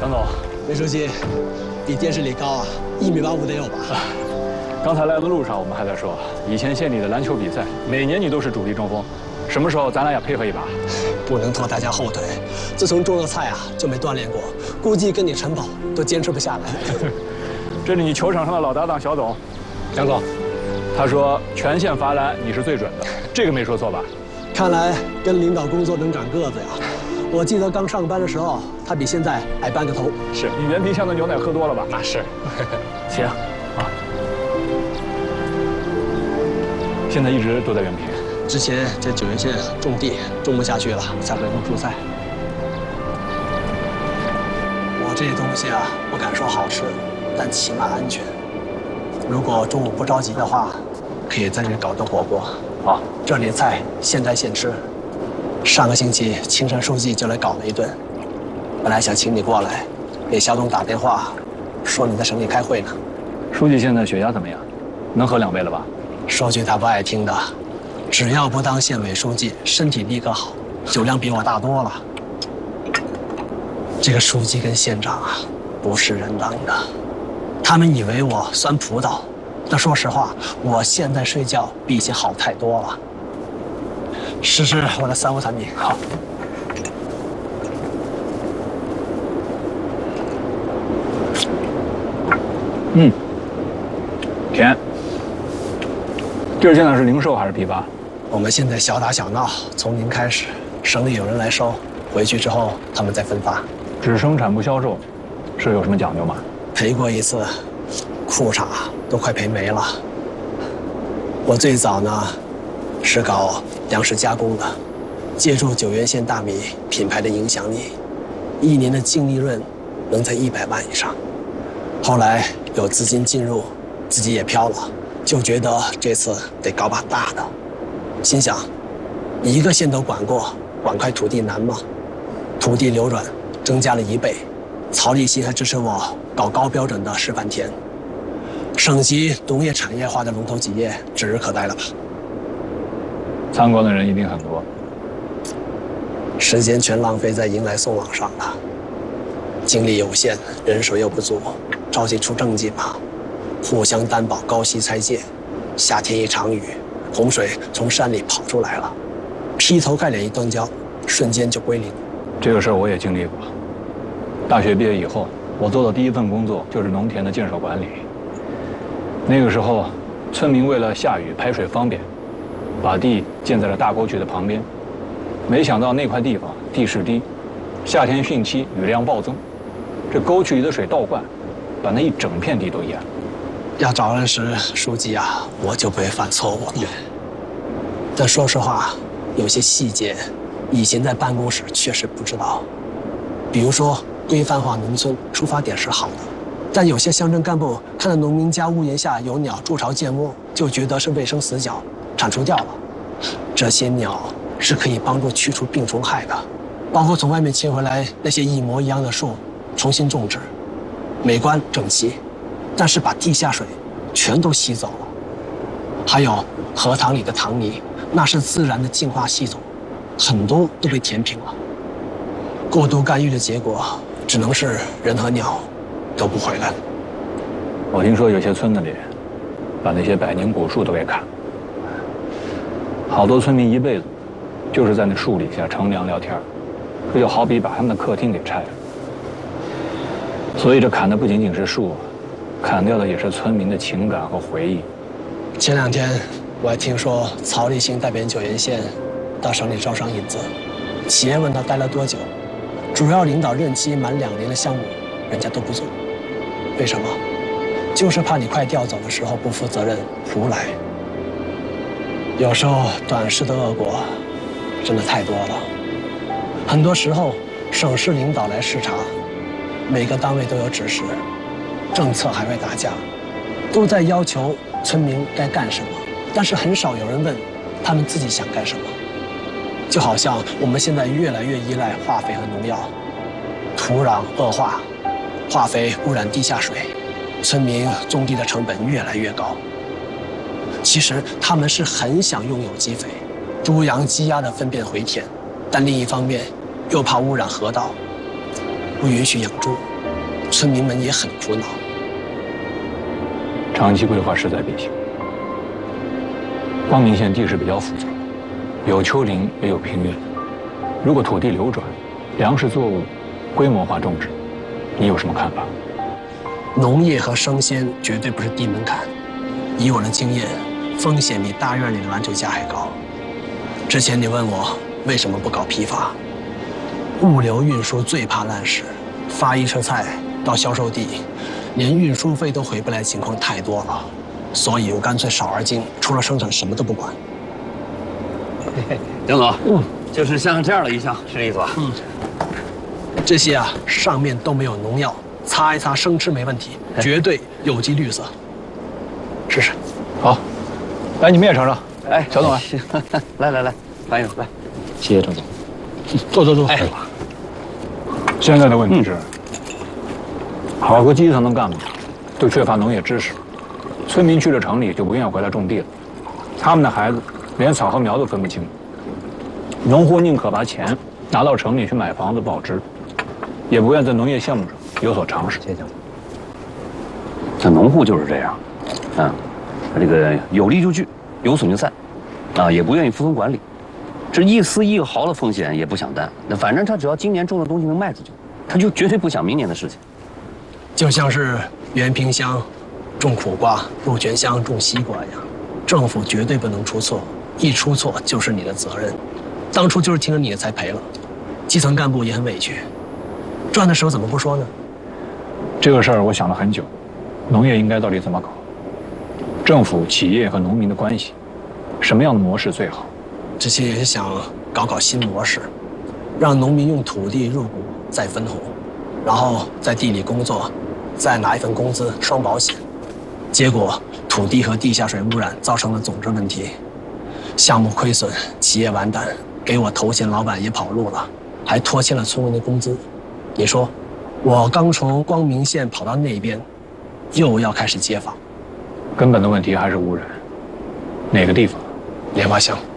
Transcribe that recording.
张总， 梅书记，比电视里高啊，1.85米得有吧？ 刚才来的路上我们还在说，以前县里的篮球比赛，每年你都是主力中锋，什么时候咱俩也配合一把？ 不能拖大家后腿。自从种了菜啊，就没锻炼过，估计跟你陈宝都坚持不下来。 这是你球场上的老搭档小董， 蒋总， 他说全县罚篮你是最准的，这个没说错吧？ 看来跟领导工作能长个子呀。我记得刚上班的时候，他比现在矮半个头。 是你原皮箱的牛奶喝多了吧？ 那是。 行啊，现在一直都在原皮。 之前在九原县种地种不下去了，才回农出菜。我这东西啊，不敢说好吃，但起码安全。如果中午不着急的话，可以在这里搞顿火锅。 好， 这里的菜现摘现吃。上个星期青山书记就来搞了一顿，本来想请你过来，给小董打电话，说你在省里开会呢。 书记现在血压怎么样？能喝2杯了吧？ 说句他不爱听的，只要不当县委书记，身体立刻好，酒量比我大多了。这个书记跟县长啊，不是人当的。他们以为我酸葡萄，但说实话，我现在睡觉比以前好太多了。试试我的3无产品。好。 甜。这现在是零售还是批发？ 我们现在小打小闹，从零开始，省里有人来收，回去之后他们再分发。 只生产不销售，是有什么讲究吗？ 赔过一次，裤衩都快赔没了。我最早呢，是搞粮食加工的，借助九原县大米品牌的影响力，1年的净利润能在100万以上。后来有资金进入，自己也飘了，就觉得这次得搞把大的。心想，一个县都管过，管块土地难吗？土地流转增加了1倍，曹立新还支持我搞高标准的示范田。省级农业产业化的龙头企业指日可待了吧？ 参观的人一定很多， 时间全浪费在迎来送往上了，精力有限，人手又不足，着急出政绩嘛。互相担保，高息拆借，夏天一场雨，洪水从山里跑出来了，劈头盖脸一断交，瞬间就归零。 这个事儿我也经历过。大学毕业以后，我做的第一份工作就是农田的建设管理。那个时候，村民为了下雨排水方便，把地建在了大沟渠的旁边。没想到那块地方地势低，夏天汛期雨量暴增，这沟渠里的水倒灌，把那一整片地都淹了。 要找人时，书记啊，我就不会犯错误了。但说实话，有些细节，以前在办公室确实不知道。比如说，规范化农村出发点是好的，但有些乡镇干部看到农民家屋檐下有鸟筑巢建窝，就觉得是卫生死角，铲除掉了。这些鸟是可以帮助驱除病虫害的，包括从外面迁回来那些一模一样的树，重新种植，美观整齐，但是把地下水全都吸走了。还有荷塘里的塘泥，那是自然的净化系统，很多都被填平了。过度干预的结果，只能是人和鸟都不回来了。 我听说有些村子里，把那些百年古树都给砍了，好多村民一辈子就是在那树底下乘凉聊天，这就好比把他们的客厅给拆了。所以这砍的不仅仅是树，砍掉的也是村民的情感和回忆。 前2天我还听说曹立新代表九原县到省里招商引资，企业问他待了多久，主要领导任期满2年的项目，人家都不做。为什么？就是怕你快调走的时候不负责任，胡来。有时候短视的恶果真的太多了。很多时候省市领导来视察，每个单位都有指示，政策还会打架，都在要求村民该干什么，但是很少有人问他们自己想干什么。就好像我们现在越来越依赖化肥和农药，土壤恶化，化肥污染地下水，村民种地的成本越来越高。其实他们是很想用有机肥，猪羊鸡鸭的粪便回填，但另一方面又怕污染河道，不允许养猪， 村民们也很苦恼。 长期规划势在必行。光明县地势比较复杂，有丘陵也有平原。如果土地流转，粮食作物规模化种植，你有什么看法？ 农业和生鲜绝对不是低门槛，以我的经验，风险比大院里的篮球架还高。之前你问我为什么不搞批发，物流运输最怕烂事，发一车菜到销售地，连运输费都回不来情况太多了，所以我干脆少而精，除了生产什么都不管。 杨总，就是像这样的一箱，是这意思吧？ 这些啊上面都没有农药，擦一擦生吃没问题，绝对有机绿色。试试。 好，来你们也尝尝。 哎， 小董来， 来，樊勇来， 谢谢郑总。坐。 哎， 现在的问题是，好个基层的干部都缺乏农业知识，村民去了城里就不愿意回来种地了，他们的孩子连草和苗都分不清，农户宁可把钱拿到城里去买房子保值，也不愿在农业项目上有所尝试。 谢谢。这农户就是这样，他这个有利就聚，有损就散，也不愿意服从管理，这一丝一毫的风险也不想担。那反正他只要今年种的东西能卖出去，他就绝对不想明年的事情。 就像是原萍乡种苦瓜，鹿泉乡种西瓜一样，政府绝对不能出错，一出错就是你的责任。当初就是听了你的才赔了，基层干部也很委屈，赚的时候怎么不说呢？ 这个事儿我想了很久，农业应该到底怎么搞？政府、企业和农民的关系，什么样的模式最好？ 之前也是想搞新模式，让农民用土地入股再分红，然后在地里工作，再拿一份工资双保险。结果土地和地下水污染造成了种质问题，项目亏损，企业完蛋，给我投钱老板也跑路了，还拖欠了村民的工资。你说，我刚从光明县跑到那边，又要开始接访。 根本的问题还是污染，哪个地方？ 莲花乡。